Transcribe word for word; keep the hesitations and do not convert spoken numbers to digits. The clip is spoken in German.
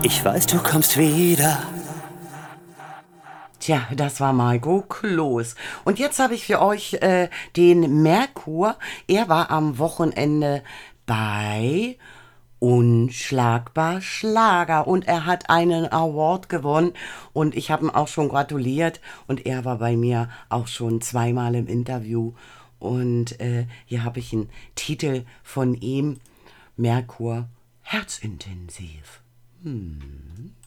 Ich weiß, du kommst wieder. Tja, das war Marco Kloß. Und jetzt habe ich für euch äh, den Merkur. Er war am Wochenende bei Unschlagbar Schlager und er hat einen Award gewonnen und ich habe ihm auch schon gratuliert und er war bei mir auch schon zweimal im Interview und äh, hier habe ich einen Titel von ihm, Merkur, herzintensiv. Hm.